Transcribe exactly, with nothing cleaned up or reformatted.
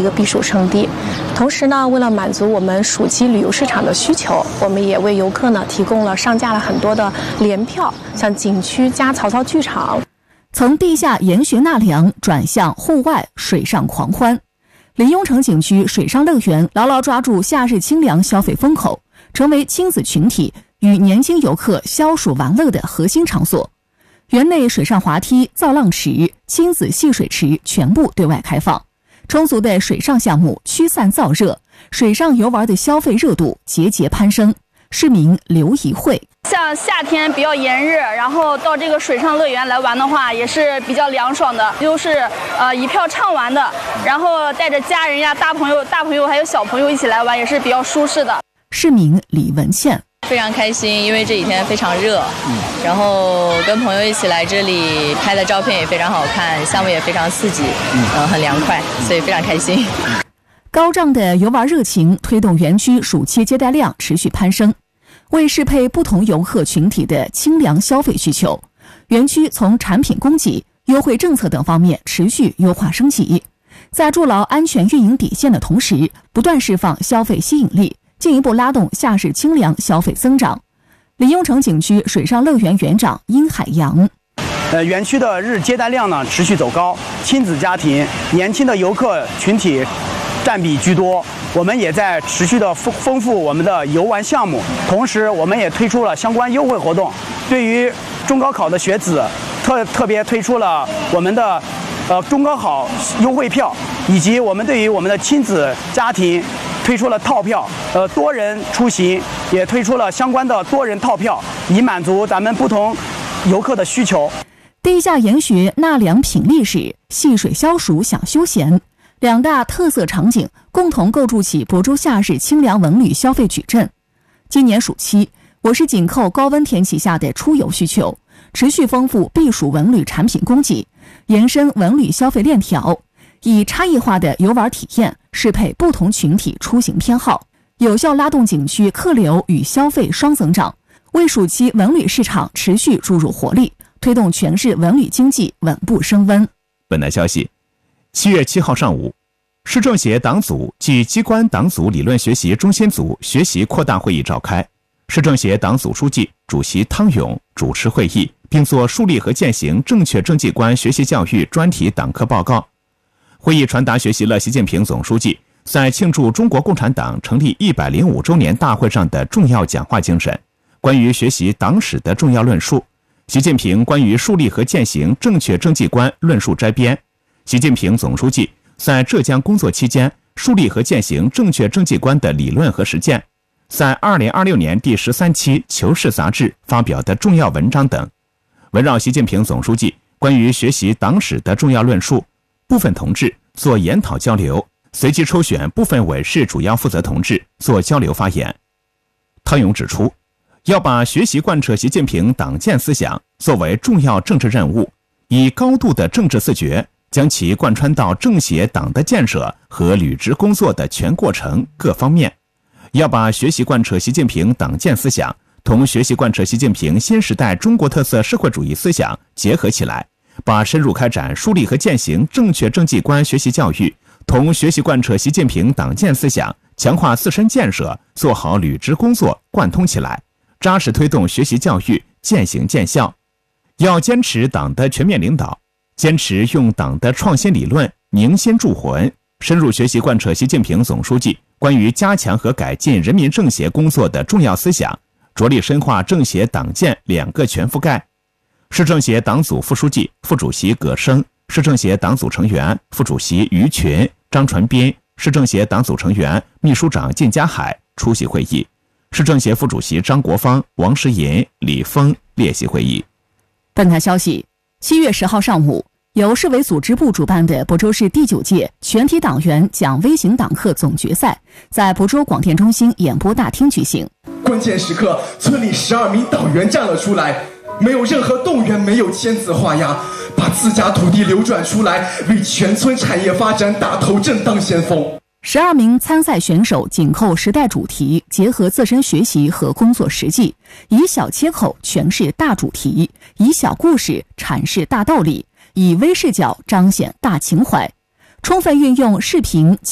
个避暑胜地。同时呢，为了满足我们暑期旅游市场的需求，我们也为游客呢提供了上架了很多的联票，像景区加曹操剧场。 从地下研学纳凉转向户外水上狂欢，临雍城景区水上乐园牢牢抓住夏日清凉消费风口，成为亲子群体与年轻游客消暑玩乐的核心场所。园内水上滑梯、造浪池、亲子戏水池全部对外开放，充足的水上项目驱散燥热，水上游玩的消费热度节节攀升。市民刘怡慧： 像夏天比较炎热，然后到这个水上乐园来玩的话，也是比较凉爽的，就是呃一票畅玩的，然后带着家人呀、大朋友、大朋友还有小朋友一起来玩，也是比较舒适的。 市民李文倩： 非常开心，因为这几天非常热，嗯，然后跟朋友一起来这里拍的照片也非常好看，项目也非常刺激，嗯，呃、很凉快，所以非常开心。 高涨的游玩热情推动园区暑期接待量持续攀升。为适配不同游客群体的清凉消费需求，园区从产品供给、优惠政策等方面持续优化升级，在筑牢安全运营底线的同时，不断释放消费吸引力，进一步拉动夏日清凉消费增长。临雍城景区水上乐园园长殷海洋： 呃，园区的日接待量呢持续走高，亲子家庭、年轻的游客群体占比居多。我们也在持续的丰丰富我们的游玩项目，同时我们也推出了相关优惠活动。对于中高考的学子，特特别推出了我们的呃中高考优惠票，以及我们对于我们的亲子家庭推出了套票，呃多人出行也推出了相关的多人套票，以满足咱们不同游客的需求。 地下研学纳凉品历史，戏水消暑享休闲，两大特色场景共同构筑起亳州夏日清凉文旅消费矩阵。今年暑期，我市紧扣高温天气下的出游需求，持续丰富避暑文旅产品供给，延伸文旅消费链条，以差异化的游玩体验适配不同群体出行偏好，有效拉动景区客流与消费双增长，为暑期文旅市场持续注入活力，推动全市文旅经济稳步升温。 本台消息，七月七号上午，市政协党组暨机关党组理论学习中心组学习扩大会议召开，市政协党组书记、主席汤勇主持会议，并作树立和践行正确政绩观学习教育专题党课报告。会议传达学习了习近平总书记在庆祝中国共产党成立一百零五周年大会上的重要讲话精神，关于学习党史的重要论述，习近平关于树立和践行正确政绩观论述摘编，习近平总书记在浙江工作期间树立和践行正确政绩观的理论和实践，在二零二六年第十三期《求是》杂志发表的重要文章等，围绕习近平总书记关于学习党史的重要论述，部分同志做研讨交流，随机抽选部分委室主要负责同志做交流发言。汤勇指出，要把学习贯彻习近平党建思想作为重要政治任务，以高度的政治自觉将其贯穿到政协党的建设和履职工作的全过程各方面，要把学习贯彻习近平党建思想同学习贯彻习近平新时代中国特色社会主义思想结合起来，把深入开展树立和践行正确政绩观学习教育同学习贯彻习近平党建思想强化自身建设做好履职工作贯通起来，扎实推动学习教育渐行渐效。要坚持党的全面领导，坚持用党的创新理论凝心铸魂，深入学习贯彻习近平总书记关于加强和改进人民政协工作的重要思想，着力深化政协党建两个全覆盖。市政协党组副书记、副主席葛生，市政协党组成员、副主席于群、张传斌，市政协党组成员、秘书长靳家海出席会议，市政协副主席张国芳、王石银、李峰列席会议。 本台消息，七月十号上午，由市委组织部主办的亳州市第九届全体党员讲微型党课总决赛在亳州广电中心演播大厅举行。 关键时刻，村里十二名党员站了出来，没有任何动员，没有签字画押，把自家土地流转出来，为全村产业发展打头阵当先锋。 十二名参赛选手紧扣时代主题，结合自身学习和工作实际，以小切口诠释大主题，以小故事阐释大道理，以微视角彰显大情怀，充分运用视频